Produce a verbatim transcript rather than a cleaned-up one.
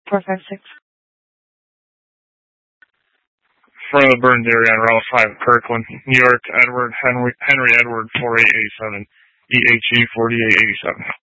four five six. Front of the burned area on Route five, Kirkland, New York, Edward, Henry, Henry Edward, four eight eight seven, E H E forty-eight eighty-seven.